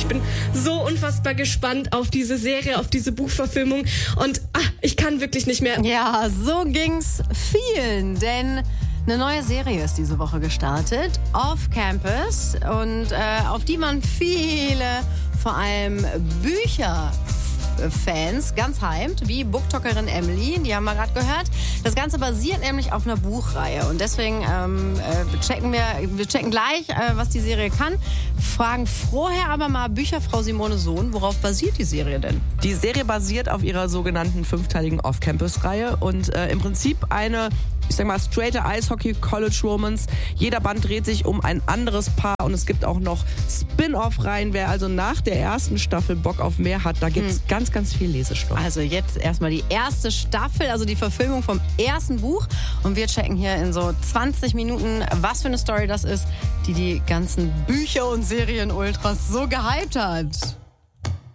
Ich bin so unfassbar gespannt auf diese Serie, auf diese Buchverfilmung und ich kann wirklich nicht mehr. Ja, so ging's vielen, denn eine neue Serie ist diese Woche gestartet, Off Campus, und auf die man viele, vor allem Bücherfans ganz hyped, wie Booktalkerin Emily, die haben wir gerade gehört. Das Ganze basiert nämlich auf einer Buchreihe und deswegen checken wir gleich, was die Serie kann. Fragen vorher aber mal Bücherfrau Simone Sohn, worauf basiert die Serie denn? Die Serie basiert auf ihrer sogenannten 5-teiligen Off-Campus-Reihe und im Prinzip eine, ich sag mal, straighte Eishockey-College-Romance. Jeder Band dreht sich um ein anderes Paar und es gibt auch noch Spin-Off-Reihen. Wer also nach der ersten Staffel Bock auf mehr hat, da gibt's ganz, ganz viel Lesestoff. Also jetzt erstmal die erste Staffel, also die Verfilmung vom ersten Buch. Und wir checken hier in so 20 Minuten, was für eine Story das ist, die ganzen Bücher- und Serien-Ultras so gehypt hat.